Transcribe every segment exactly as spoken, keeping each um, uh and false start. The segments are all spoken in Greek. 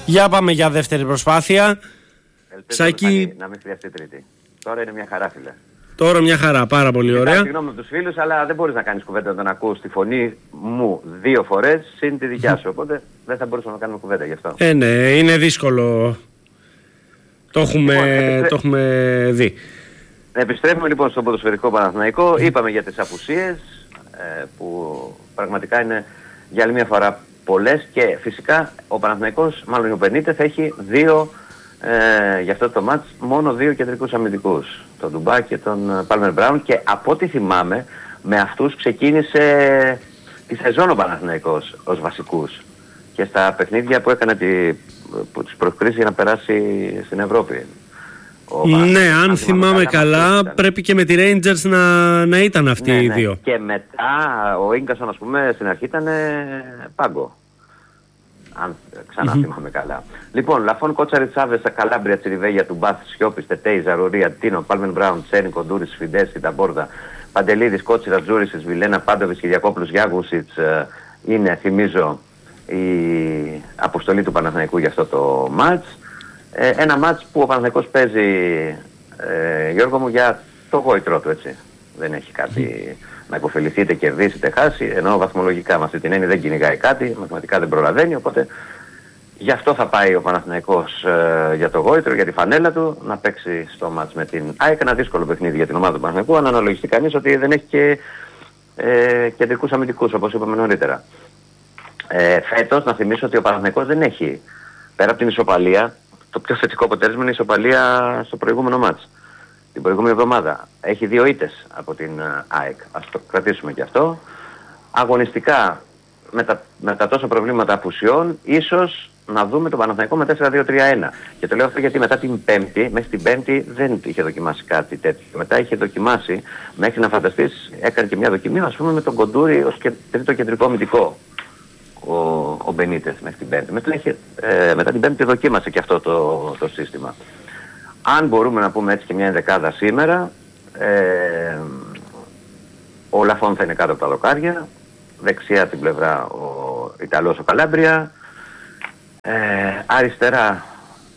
Για πάμε για δεύτερη προσπάθεια. Ελπίζω Σάκη... να μην χρειαστεί τρίτη. Τώρα είναι μια χαρά, φίλε. Τώρα μια χαρά, πάρα πολύ ωραία. Συγγνώμη με τους φίλους, αλλά δεν μπορείς να κάνεις κουβέντα όταν ακούς τη φωνή μου δύο φορές συν τη δικιά σου. Οπότε δεν θα μπορούσαμε να κάνουμε κουβέντα γι' αυτό. Ε, ναι, είναι δύσκολο. Το έχουμε, λοιπόν, επιστρέ... το έχουμε δει. Επιστρέφουμε λοιπόν στο ποδοσφαιρικό Παναθηναϊκό. Είπαμε για τις απουσίες ε, που πραγματικά είναι για άλλη μια φορά πολλές και φυσικά ο Παναθηναϊκός, μάλλον ο Μπενίτεθ, θα έχει δύο ε, για αυτό το μάτς μόνο δύο κεντρικούς αμυντικούς. Τον Ντουμπά και τον Πάλμερ Μπράουν, και από ό,τι θυμάμαι με αυτούς ξεκίνησε τη σεζόν ο Παναθηναϊκός ως βασικούς και στα παιχνίδια που έκανε τη, που τους προκρίσει για να περάσει στην Ευρώπη. Ναι, αν, αν θυμάμαι καλά, καλά πρέπει και με τη Rangers να, να ήταν αυτοί ναι, οι δύο. Ναι. Και μετά ο Ίγκασον, ας πούμε, στην αρχή ήταν πάγκο. Αν ξανά mm-hmm. θυμάμαι καλά. Λοιπόν, Λαφών, Κότσαρη, Τσάβες, Καλάμπρια, Τσιριβέγια, Τουμπάθ, Σιώπης, Τετέι, Ζαρουρία, Τίνο, Πάλμεν Μπράουν, Τσένι, Κοντούρης, Φιντές, Κιταμπόρδα, Παντελίδης, Κότσιρα, Τζούρισης, Βιλένα, Πάντοβης, Κυριακόπουλος, Γιάγουσιτς, είναι, θυμίζω, η αποστολή του Παναθηναϊκού για αυτό το μάτς. Ε, ένα μάτς που ο Παναθηναϊκός παίζει, ε, Γιώργο μου, για το γόητρό του, έτσι. Δεν έχει κάτι να υποφεληθεί, είτε κερδίσει, είτε χάσει, ενώ βαθμολογικά με αυτή την έννοια δεν κυνηγάει κάτι, μαθηματικά δεν προλαβαίνει, οπότε γι' αυτό θα πάει ο Παναθηναϊκός ε, για το γόητρο, για τη φανέλα του, να παίξει στο μάτς με την ΑΕΚ. Ένα δύσκολο παιχνίδι για την ομάδα του Παναθηναϊκού, αν αναλογιστεί κανείς ότι δεν έχει και ε, κεντρικούς αμυντικούς, όπως είπαμε νωρίτερα. Ε, φέτος, να θυμίσω ότι ο Παναθηναϊκός δεν έχει, πέρα από την ισοπαλία, το πιο θετικό αποτέλεσμα είναι η ισοπαλία στο προηγούμενο μάτς. Την προηγούμενη εβδομάδα. Έχει δύο ήττες από την ΑΕΚ. Ας το κρατήσουμε και αυτό. Αγωνιστικά, με τα, με τα τόσα προβλήματα απουσιών, ίσως να δούμε τον Παναθηναϊκό με τέσσερα δύο τρία ένα. Και το λέω αυτό γιατί μετά την Πέμπτη, μέχρι την Πέμπτη δεν είχε δοκιμάσει κάτι τέτοιο. Μετά είχε δοκιμάσει, μέχρι να φανταστείς, έκανε και μια δοκιμή, ας πούμε, με τον Κοντούρη ως και, τρίτο κεντρικό αμυντικό. Ο, ο Μπενίτεθ μέχρι την Πέμπτη. Μετά, είχε, ε, μετά την Πέμπτη δοκίμασε και αυτό το, το σύστημα. Αν μπορούμε να πούμε έτσι και μια ενδεκάδα σήμερα, ε, ο Λαφών θα είναι κάτω από τα δοκάρια, δεξιά την πλευρά ο Ιταλός ο Καλάμπρια, ε, αριστερά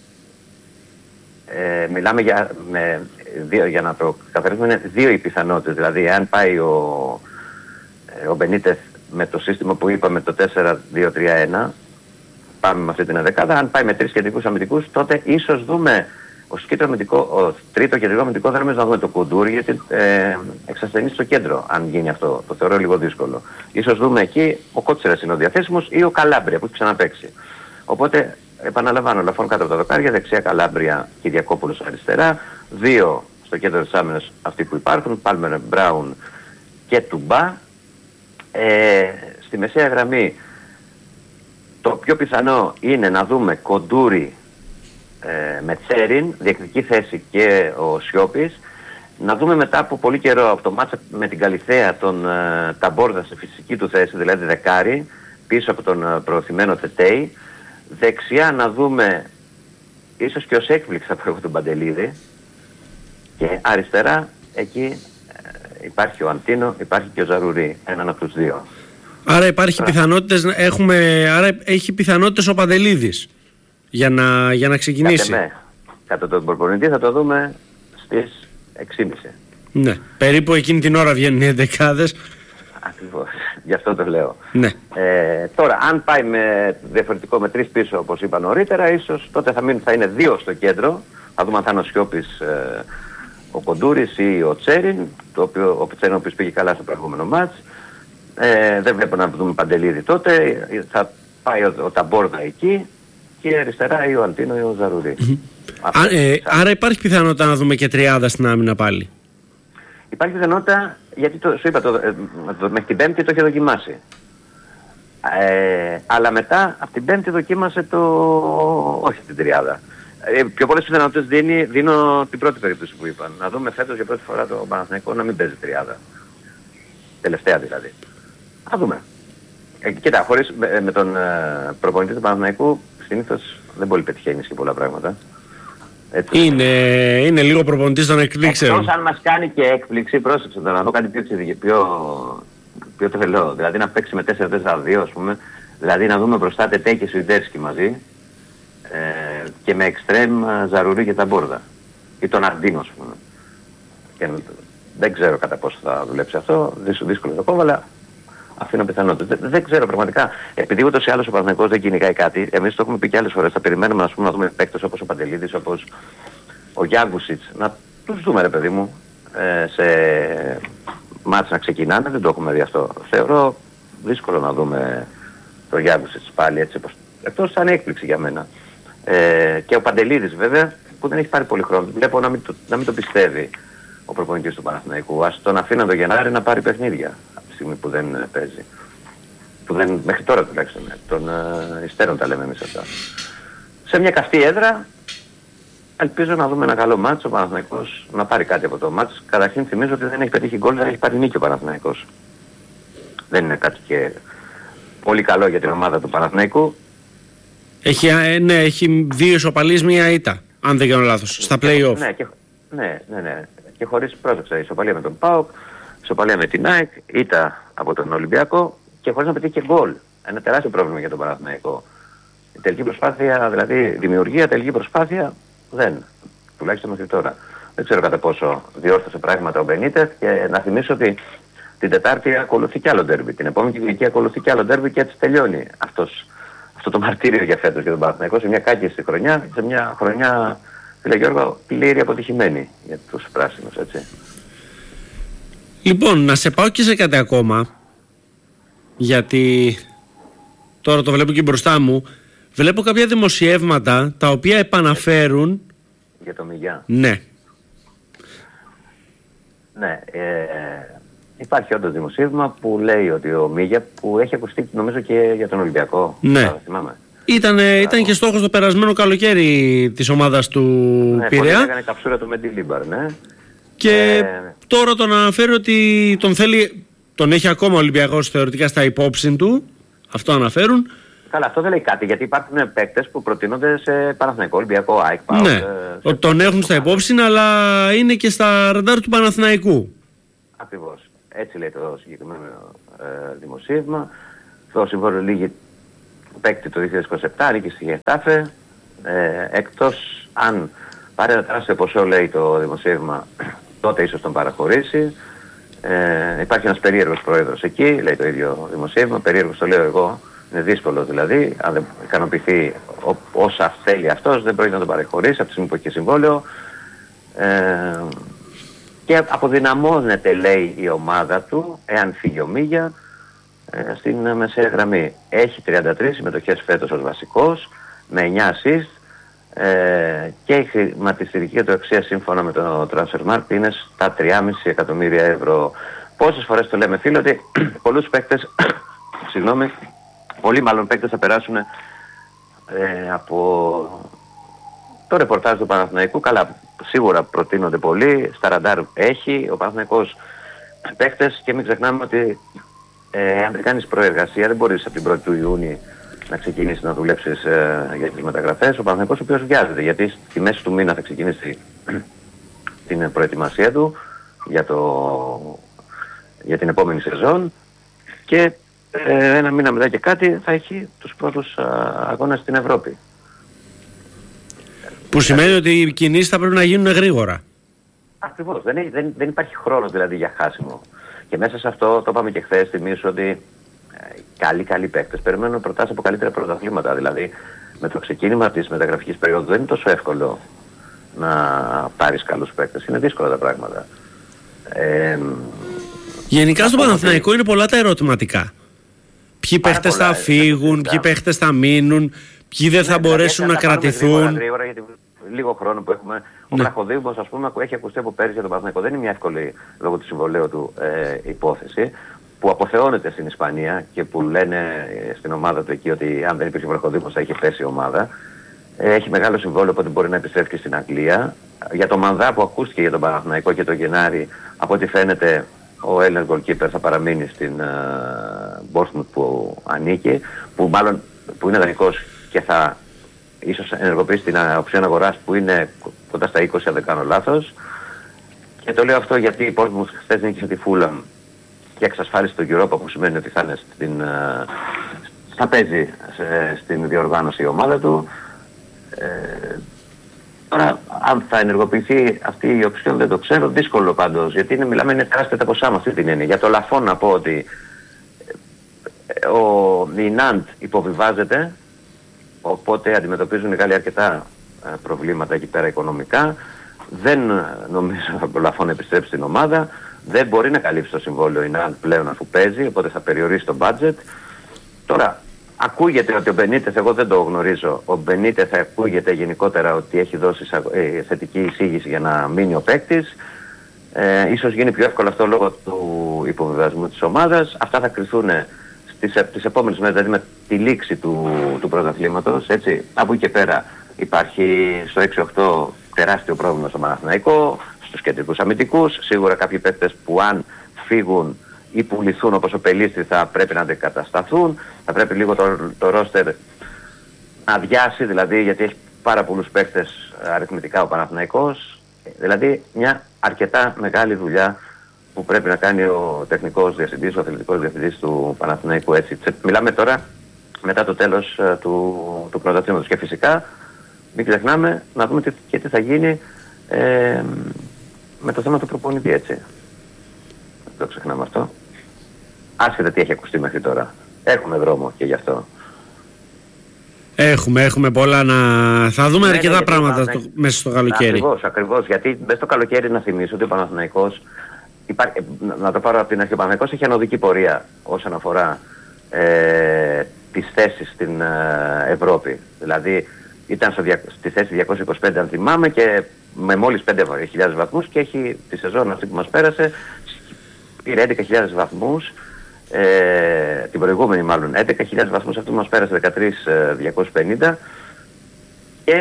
ε, μιλάμε για, με, δύο, για να το καθαρίσουμε, είναι δύο οι πιθανότητες, δηλαδή αν πάει ο, ο Μπενίτεθ με το σύστημα που είπαμε το τέσσερα δύο τρία ένα, πάμε με αυτή την ενδεκάδα, αν πάει με τρεις κεντρικούς αμυντικούς, τότε ίσως δούμε ως ο τρίτο κεντρικό αμυντικό, δεν νομίζω να δούμε το Κοντούρι, γιατί ε, εξασθενεί στο κέντρο, αν γίνει αυτό. Το θεωρώ λίγο δύσκολο. Ίσως δούμε εκεί ο Κότσιρας είναι ο διαθέσιμος ή ο Καλάμπρια που έχει ξαναπαίξει. Οπότε, επαναλαμβάνω, Λαφών κάτω από τα δοκάρια, δεξιά Καλάμπρια, Κυριακόπουλος αριστερά, δύο στο κέντρο της άμυνας αυτοί που υπάρχουν, Πάλμερ Μπράουν και Τουμπά. Ε, στη μεσαία γραμμή το πιο πιθανό είναι να δούμε Κοντούρι ε, με Τσέριν, διεκδική θέση και ο Σιώπης. Να δούμε μετά από πολύ καιρό από το μάτσα με την Καλιθέα τον ε, Ταμπόρδα σε φυσική του θέση, δηλαδή δεκάρι, πίσω από τον ε, προωθημένο Τετέι. Δεξιά να δούμε ίσως και ως έκπληξη από τον Παντελίδη. Και αριστερά εκεί ε, υπάρχει ο Αντίνο, υπάρχει και ο Ζαρουρί, έναν από τους δύο. Άρα υπάρχει πιθανότητες να έχουμε, άρα έχει πιθανότητες ο Παντελίδης για να, για να ξεκινήσει. Κάτε με. Κατά τον προπονητή θα το δούμε στις έξι και μισή. Ναι, περίπου εκείνη την ώρα βγαίνουν οι εντεκάδες. Ακριβώς, γι' αυτό το λέω. Ναι. Ε, τώρα, αν πάει με διαφορετικό με τρεις πίσω, όπως είπα νωρίτερα, ίσως τότε θα, μείνουν, θα είναι δύο στο κέντρο. Θα δούμε αν θα είναι ο Σιώπης, ε, ο Κοντούρης ή ο Τσέριν, το οποίο, ο Τσέριν ο οποίος πήγε καλά στο προηγούμενο μάτς. Ε, δεν βλέπω να δούμε Παντελίδη τότε. Θα πάει ο, ο Ταμπόρδα εκεί και αριστερά ή ο Αντίνο ή ο Ζαρουρί. Mm-hmm. Α, ε, άρα υπάρχει πιθανότητα να δούμε και τριάδα στην άμυνα πάλι. Υπάρχει πιθανότητα, γιατί το, σου είπα, το, ε, το, μέχρι την Πέμπτη το είχε δοκιμάσει. Ε, αλλά μετά από την Πέμπτη δοκίμασε το... όχι την τριάδα. Ε, πιο πολλές πιθανότητες δίνει, δίνω την πρώτη περίπτωση που είπα. Να δούμε φέτος για πρώτη φορά το Παναθηναϊκό να μην παίζει τριάδα. Τελευταία δηλαδή. Θα δούμε. Ε, κοίτα, χωρίς με, με τον ε, προπονητή του Παναθηναϊκού συνήθως δεν πολύ πετυχαίνεις και πολλά πράγματα. Έτσι. Είναι, είναι λίγο προπονητής των εκπλήξεων. Εκτός αν μας κάνει και έκπληξη, πρόσεξε τώρα, να δω κάτι πιο, πιο, πιο τρελό. Δηλαδή να παίξει με τέσσερα τέσσερα δύο, ας πούμε. Δηλαδή να δούμε μπροστά Τετέ και Σουιντέρσκι μαζί. ε, και με εξτρέμ Ζαρουρί και Ταμπόρδα ή τον Αρντίνο, ας πούμε. Και δεν ξέρω κατά πόσο θα δουλέψει αυτό, δύσκολο το κόβω, αλλά αφήνω πιθανότητα. Δεν, δεν ξέρω πραγματικά. Επειδή ούτως ή άλλως ο Παναθηναϊκός δεν κυνηγάει κάτι, εμείς το έχουμε πει και άλλες φορές. Θα περιμένουμε ας πούμε, να δούμε παίκτες όπως ο Παντελίδης, όπως ο Γιάνγκουσιτς. Να τους δούμε, ρε παιδί μου, ε, σε μάτς να ξεκινάνε. Δεν το έχουμε δει αυτό. Θεωρώ δύσκολο να δούμε το Γιάνγκουσιτς πάλι έτσι. Εκτός σαν έκπληξη για μένα. Ε, και ο Παντελίδης βέβαια, που δεν έχει πάρει πολύ χρόνο. Βλέπω να μην το, να μην το πιστεύει ο προπονητής του Παναθηναϊκού. Ας τον αφήνω το Γενάρη να πάρει παιχνίδια. Στιγμή που δεν παίζει. Που δεν, μέχρι τώρα τουλάχιστον, των ε, υστέρων τα λέμε εμείς αυτά. Σε μια καυτή έδρα, ελπίζω να δούμε ένα καλό μάτς, ο Παναθηναϊκός να πάρει κάτι από το μάτς. Καταρχήν θυμίζω ότι δεν έχει πετύχει γκολ, δεν έχει πάρει νίκη ο Παναθηναϊκός. Δεν είναι κάτι και πολύ καλό για την ομάδα του Παναθηναϊκού. Έχει, ε, ναι, έχει δύο ισοπαλίες, μία ήττα, αν δεν κάνω λάθος, στα play-off. Ναι, και, ναι, ναι, ναι. Και χωρίς πρόσεξα, ισοπαλία με τον ΠΑΟΚ, ισοπαλία με την ΑΕΚ, ήττα από τον Ολυμπιακό και χωρίς να πετύχει και γκολ. Ένα τεράστιο πρόβλημα για τον Παναθηναϊκό. Η τελική προσπάθεια, δηλαδή δημιουργία, τελική προσπάθεια, δεν. Τουλάχιστον μέχρι τώρα. Δεν ξέρω κατά πόσο διόρθωσε πράγματα ο Μπενίτεθ και να θυμίσω ότι την Τετάρτη ακολουθεί κι άλλο ντέρμπι. Την επόμενη Κυριακή ακολουθεί κι άλλο ντέρμπι και έτσι τελειώνει αυτός, αυτό το μαρτύριο για φέτος για τον Παναθηναϊκό σε μια κάκιστη χρονιά, σε μια χρονιά, φίλε Γιώργο, πλήρη αποτυχημένη για τους πράσινους, έτσι. Λοιπόν, να σε πάω και σε κάτι ακόμα, γιατί τώρα το βλέπω και μπροστά μου. Βλέπω κάποια δημοσιεύματα τα οποία επαναφέρουν... Για το Μιγιά. Ναι. Ναι, ε, υπάρχει όντως δημοσίευμα που λέει ότι ο Μίγια, που έχει ακουστεί νομίζω και για τον Ολυμπιακό. Ναι. Θα θυμάμαι. Ήταν, ήταν και στόχος το περασμένο καλοκαίρι της ομάδας του ναι, Πειραιά. Ναι, έκανε καψούρα του με τη Λίμπαρ, ναι. Και ε, τώρα τον αναφέρει ότι τον θέλει, τον έχει ακόμα ο Ολυμπιακός θεωρητικά στα υπόψη του. Αυτό αναφέρουν. Καλά, αυτό δεν λέει κάτι, γιατί υπάρχουν παίκτες που προτείνονται σε Παναθηναϊκό, Ολυμπιακό, ΑΕΚ, ΠΑΟΚ. Ναι, ότι τον έχουν στα υπόψη, αλλά είναι και στα ραντάρ του Παναθηναϊκού. Ακριβώς. Έτσι λέει το συγκεκριμένο ε, δημοσίευμα. Το συμβόλαιο λύγει παίκτη το δύο χιλιάδες είκοσι επτά, ανήκει στη Γετάφε. Ε, εκτός αν πάρει ένα τεράστιο ποσό, λέει το δημοσίευμα, τότε ίσως τον παραχωρήσει. Ε, υπάρχει ένας περίεργος πρόεδρος εκεί, λέει το ίδιο δημοσίευμα. Περίεργος το λέω εγώ. Είναι δύσκολο δηλαδή, αν δεν ικανοποιηθεί όσα θέλει αυτός, δεν πρόκειται να τον παραχωρήσει από τη στιγμή που έχει συμβόλαιο. Ε, και αποδυναμώνεται, λέει, η ομάδα του, εάν φύγει ο Μίγια, ε, στην μεσαία γραμμή. Έχει τριάντα τρεις συμμετοχές φέτος ως βασικός, με εννιά assist, ε, και η χρηματιστηρική του αξία σύμφωνα με το Transfermarkt είναι στα τρία κόμμα πέντε εκατομμύρια ευρώ. Πόσες φορές το λέμε, φίλε, ότι πολλούς παίκτες, συγγνώμη, πολλοί μάλλον παίκτες θα περάσουν ε, από το ρεπορτάζ του Παναθηναϊκού. Καλά, σίγουρα προτείνονται πολλοί, στα ραντάρ έχει ο Παναθηναϊκός παίκτες και μην ξεχνάμε ότι ε, αν δεν κάνεις προεργασία δεν μπορείς από την πρώτη του Ιούνιου να ξεκινήσεις να δουλέψεις ε, για τις μεταγραφές. Ο Παναθηναϊκός ο οποίος βιάζεται, γιατί στη μέση του μήνα θα ξεκινήσει την προετοιμασία του για, το, για την επόμενη σεζόν και ε, ένα μήνα μετά και κάτι θα έχει τους πρώτους α, αγώνες στην Ευρώπη. Που σημαίνει ότι οι κινήσεις θα πρέπει να γίνουν γρήγορα. Ακριβώς. Δεν, δεν, δεν υπάρχει χρόνος δηλαδή για χάσιμο. Και μέσα σε αυτό, το είπαμε και χθες, θυμίσω ότι ε, καλοί καλοί παίκτες περιμένουν προτάσεις από καλύτερα πρωταθλήματα. Δηλαδή με το ξεκίνημα της μεταγραφικής περίοδου δεν είναι τόσο εύκολο να πάρεις καλούς παίκτες. Είναι δύσκολα τα πράγματα. Ε, Γενικά στο Παναθηναϊκό είναι πολλά τα ερωτηματικά. Ποιοι παίχτες θα φύγουν, ποιοι παίχτες θα μείνουν, ποιοι δεν θα μπορέσουν να κρατηθούν. Γρήγορα, γιατί λίγο χρόνο που έχουμε. Ο Βραχοδήμος, ας πούμε, έχει ακουστεί από πέρυσι για τον Παναθηναϊκό. Δεν είναι μια εύκολη λόγω του συμβολέου του ε, υπόθεση που αποθεώνεται στην Ισπανία και που λένε στην ομάδα του εκεί ότι αν δεν υπήρχε ο Βραχοδήμος θα είχε πέσει η ομάδα. Ε, έχει μεγάλο συμβόλαιο οπότε μπορεί να επιστρέφει και στην Αγγλία. Για τον Μανδά που ακούστηκε για τον Παναθηναϊκό και τον Γενάρη, από ό,τι φαίνεται ο Έλληνας goalkeeper θα παραμείνει στην uh, Bournemouth που ανήκει, που μάλλον που είναι δανεικός και θα ίσως ενεργοποιήσει την οψιόν αγοράς που είναι κοντά στα είκοσι αν δεν κάνω λάθος. Και το λέω αυτό γιατί η Bournemouth χθες νίκησε τη Fulham και εξασφάλισε το Europa, που σημαίνει ότι θα, είναι στην, uh, θα παίζει σε, στην διοργάνωση η ομάδα του. Ε, τώρα, αν θα ενεργοποιηθεί αυτή η οψιόν δεν το ξέρω, δύσκολο πάντως, γιατί είναι, μιλάμε είναι τεράστια τα ποσά με αυτή την έννοια. Για το Λαφόν να πω ότι ο, η Ναντ υποβιβάζεται, οπότε αντιμετωπίζουν οι Γάλλοι αρκετά προβλήματα εκεί πέρα οικονομικά. Δεν νομίζω ότι ο Λαφόν επιστρέψει στην ομάδα. Δεν μπορεί να καλύψει το συμβόλαιο η Ναντ πλέον αφού παίζει, οπότε θα περιορίσει το budget. Τώρα, ακούγεται ότι ο Μπενίτεθ, εγώ δεν το γνωρίζω, ο Μπενίτεθ ακούγεται γενικότερα ότι έχει δώσει ε, θετική εισήγηση για να μείνει ο παίκτης. Ε, ίσως γίνει πιο εύκολο αυτό λόγω του υποβιβασμού της ομάδας. Αυτά θα κρυθούν στις, τις επόμενες μέρες, δηλαδή με τη λήξη του, του πρωταθλήματος. Έτσι. Από εκεί και πέρα υπάρχει στο έξι οκτώ τεράστιο πρόβλημα στο Παναθηναϊκό, στους κεντρικούς αμυντικούς. Σίγουρα κάποιοι παίκτες που αν φύγουν ή πουληθούν όπως ο Πελίστρη θα πρέπει να αντικατασταθούν. Θα πρέπει λίγο το, το ρόστερ να αδειάσει, δηλαδή γιατί έχει πάρα πολλούς παίκτες αριθμητικά ο Παναθηναϊκός. Δηλαδή μια αρκετά μεγάλη δουλειά που πρέπει να κάνει ο τεχνικός διευθυντής, ο αθλητικός διευθυντής του Παναθηναϊκού. Έτσι. Μιλάμε τώρα μετά το τέλος uh, του, του πρωταθλήματος. Και φυσικά μην ξεχνάμε να δούμε τι, και τι θα γίνει ε, με το θέμα του προπονητή, έτσι. Δεν το ξεχνάμε αυτό. Άσχετα τι έχει ακουστεί μέχρι τώρα. Έχουμε δρόμο και γι' αυτό. Έχουμε, έχουμε πολλά να... Θα δούμε ναι, αρκετά ναι, πράγματα στο... μέσα στο καλοκαίρι. Ακριβώς, ακριβώς. Γιατί μέσα στο καλοκαίρι να θυμίσω ότι ο Παναθηναϊκός, υπά... να το πάρω από την αρχή, ο Παναθηναϊκός έχει ανωδική πορεία όσον αφορά ε, τις θέσεις στην ε, Ευρώπη. Δηλαδή ήταν στο δια... στη θέση διακόσια είκοσι πέντε αν θυμάμαι και με μόλις πέντε χιλιάδες βαθμούς και έχει τη σεζόν αυτή που μας πέρασε πήρε έντεκα χιλιάδες βαθμούς. Ε, την προηγούμενη μάλλον έντεκα χιλιάδες βαθμούς, αυτό μας πέρασε δεκατρείς χιλιάδες διακόσιες πενήντα και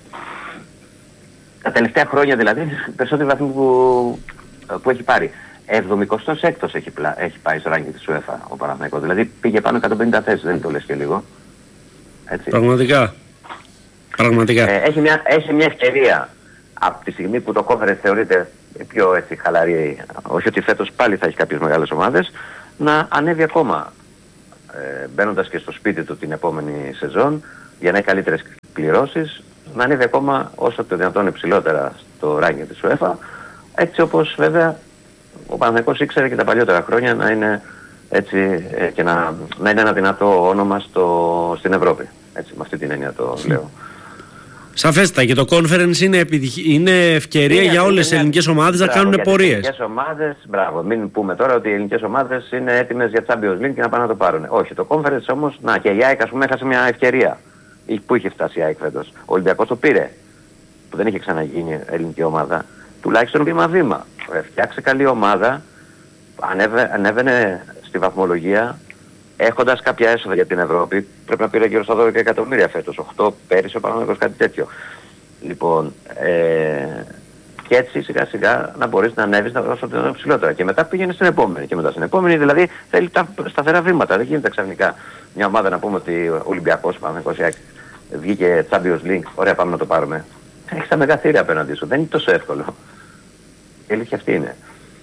τα τελευταία χρόνια δηλαδή περισσότεροι βαθμοί που, που έχει πάρει. εβδομηκοστός έκτος έχει, έχει πάει στο ranking της UEFA ο Παναθηναϊκός, δηλαδή πήγε πάνω εκατόν πενήντα θέσεις, δεν το λες και λίγο. Έτσι. Πραγματικά. Πραγματικά. Ε, έχει, μια, έχει μια ευκαιρία από τη στιγμή που το conference θεωρείται πιο έτσι χαλαρή, όχι ότι φέτος πάλι θα έχει κάποιες μεγάλες ομάδες, να ανέβει ακόμα ε, μπαίνοντας και στο σπίτι του την επόμενη σεζόν για να έχει καλύτερες κληρώσεις, να ανέβει ακόμα όσο το δυνατόν υψηλότερα στο ranking της UEFA, έτσι όπως βέβαια ο Παναθηναϊκός ήξερε και τα παλιότερα χρόνια να είναι έτσι ε, και να, να είναι ένα δυνατό όνομα στο, στην Ευρώπη. Έτσι, με αυτή την έννοια το λέω. Σαφέστα, και το conference είναι, επιτυχ... είναι ευκαιρία είναι, για όλες τις ελληνικές ομάδες να κάνουν πορείες. Οι ελληνικές ομάδες, μπράβο, μην πούμε τώρα ότι οι ελληνικές ομάδες είναι έτοιμες για Champions League και να πάνε να το πάρουν. Όχι, το conference όμως, να και η ΑΕΚ ας πούμε έχασε μια ευκαιρία. Πού είχε φτάσει η ΑΕΚ φέτος? Ο Ολυμπιακός το πήρε, που δεν είχε ξαναγίνει ελληνική ομάδα. Τουλάχιστον βήμα-βήμα. Φτιάξε καλή ομάδα, ανέβε, ανέβαινε στη βαθμολογία. Έχοντας κάποια έσοδα για την Ευρώπη, πρέπει να πήρε γύρω στα δώδεκα εκατομμύρια φέτος, οκτώ πέρυσι ο Παναθηναϊκός, κάτι τέτοιο. Λοιπόν, ε, και έτσι σιγά σιγά να μπορείς να ανέβεις να δώσεις το ψηλότερα. Και μετά πήγαινε στην επόμενη. Και μετά στην επόμενη, δηλαδή θέλει τα σταθερά βήματα. Δεν γίνεται ξαφνικά μια ομάδα να πούμε ότι ο Ολυμπιακός, ο Παναθηναϊκός βγήκε Champions League, ωραία πάμε να το πάρουμε. Έχεις τα μεγαθύρια απέναντί σου. Δεν είναι τόσο εύκολο. Η αλήθεια αυτή είναι.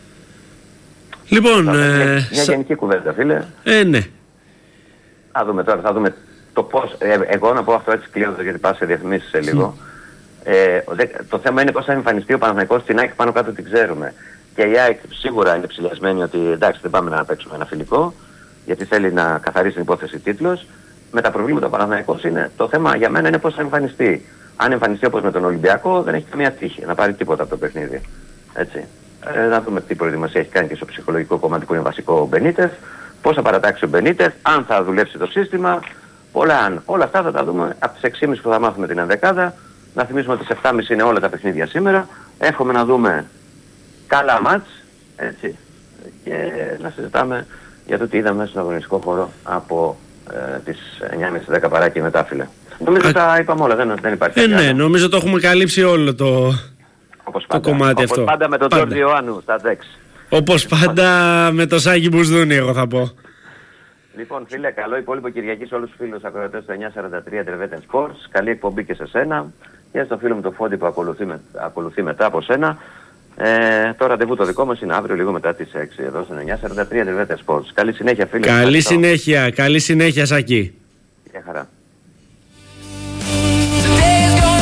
Λοιπόν, ε, μια, μια γενική κουβέντα, φίλε. Ε, ναι. Θα δούμε τώρα, θα δούμε το πώς, ε, εγώ να πω αυτό έτσι κλείνοντας γιατί πάω σε διαφημίσεις σε λίγο. Mm. Ε, το θέμα είναι πώς θα εμφανιστεί ο Παναθηναϊκός στην ΑΕΚ, πάνω κάτω την ξέρουμε. Και η ΑΕΚ σίγουρα είναι ψηλιασμένη ότι εντάξει δεν πάμε να παίξουμε ένα φιλικό, γιατί θέλει να καθαρίσει την υπόθεση τίτλος. Με τα προβλήματα ο Παναθηναϊκός είναι, το θέμα για μένα είναι πώς θα εμφανιστεί. Αν εμφανιστεί όπως με τον Ολυμπιακό δεν έχει καμία τύχη να πάρει τίποτα από το παιχνίδι. Έτσι. Ε, να δούμε τι προετοιμασία έχει κάνει και στο ψυχολογικό κομμάτι που είναι βασικό ο Μπενίτεθ. Πώς θα παρατάξει ο Μπενίτεθ, αν θα δουλέψει το σύστημα, πολλά αν. Όλα αυτά θα τα δούμε από τις έξι και μισή που θα μάθουμε την ενδεκάδα. Να θυμίσουμε ότι στις επτά και μισή είναι όλα τα παιχνίδια σήμερα. Εύχομαι να δούμε καλά μάτς, έτσι, και να συζητάμε για το τι είδαμε στον αγωνιστικό χώρο από ε, τις εννιά και μισή δέκα παρά και μετά, φίλε. Νομίζω ότι τα είπαμε όλα, δεν, δεν υπάρχει. Ε, ναι, νομίζω το έχουμε καλύψει όλο το, όπως πάντα, το κομμάτι όπως αυτό. Όπως πάντα με τον Τζόρτζι Ιωάννου στα δέξ. Όπως πάντα με το Σάκη Μπουσδούνη, εγώ θα πω. Λοιπόν, φίλε, καλό υπόλοιπο Κυριακή σε όλους τους φίλους ακροατές του εννιά σαράντα τρία Trevetten Sports. Καλή εκπομπή και σε σένα. Και στο φίλο μου το Φόντι που ακολουθεί, με, ακολουθεί μετά από σένα. Ε, το ραντεβού το δικό μας είναι αύριο λίγο μετά τις έξι εδώ στο εννιά σαράντα τρία Trevetten Sports. Καλή συνέχεια, φίλε. Καλή συνέχεια, καλή συνέχεια, Σάκη. Γεια χαρά.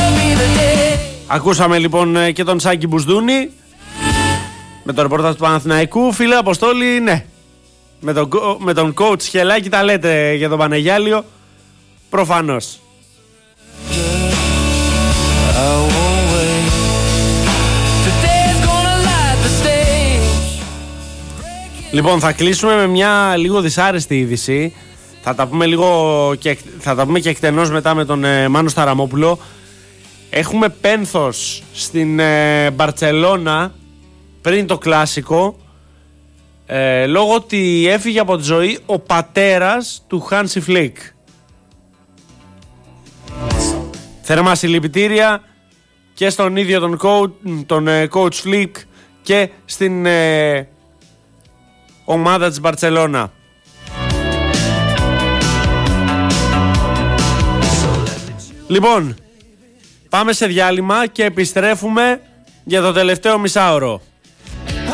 Ακούσαμε λοιπόν και τον Σάκη Μπουσδούνη με το ρεπορτάζ του Παναθηναϊκού. Φίλε Αποστόλη, ναι, με τον, με τον coach Χελάκη τα λέτε για τον Πανεγιάλιο, προφανώς. Λοιπόν, θα κλείσουμε με μια λίγο δυσάρεστη είδηση. Θα τα πούμε, λίγο και, θα τα πούμε και εκτενώς μετά με τον ε, Μάνο Σταραμόπουλο. Έχουμε πένθος στην ε, Μπαρτσελώνα πριν το κλάσικο, ε, λόγω ότι έφυγε από τη ζωή ο πατέρας του Χάνσι Φλικ. Θερμά συλληπιτήρια και στον ίδιο τον coach, τον ε, coach Φλικ και στην ε, ομάδα της Μπαρτσελώνα. Λοιπόν, πάμε σε διάλειμμα και επιστρέφουμε για το τελευταίο μισάωρο.